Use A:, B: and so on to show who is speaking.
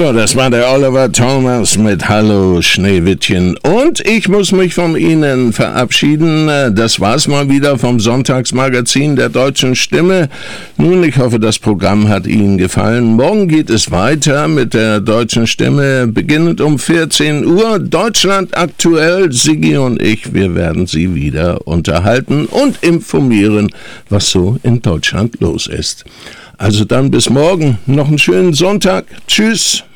A: So, das war der Oliver Thomas mit Hallo Schneewittchen. Und ich muss mich von Ihnen verabschieden. Das war's mal wieder vom Sonntagsmagazin der Deutschen Stimme. Nun, ich hoffe, das Programm hat Ihnen gefallen. Morgen geht es weiter mit der Deutschen Stimme, beginnend um 14 Uhr. Deutschland aktuell. Siggi und ich, wir werden Sie wieder unterhalten und informieren, was so in Deutschland los ist. Also dann bis morgen. Noch einen schönen Sonntag. Tschüss.